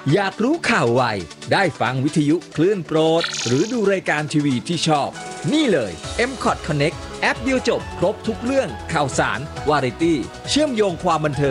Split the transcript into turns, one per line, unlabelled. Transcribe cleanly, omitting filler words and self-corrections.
อยากรู้ข่าวไวได้ฟังวิทยุคลื่นโปรดหรือดูรายการทีวีที่ชอบนี่เลย M-Cot Connect แอปเดียวจบครบทุกเรื่องข่าวสารวาไรตี้เชื่อมโยงความบันเทิง